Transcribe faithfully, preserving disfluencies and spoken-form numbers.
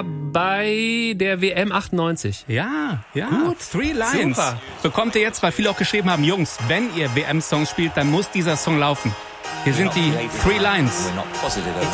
war bei der W M achtundneunzig. Ja, ja. Gut. Three Lions. Super. Bekommt ihr jetzt, weil viele auch geschrieben haben, Jungs, wenn ihr W M-Songs spielt, dann muss dieser Song laufen. Hier sind die Three Lions.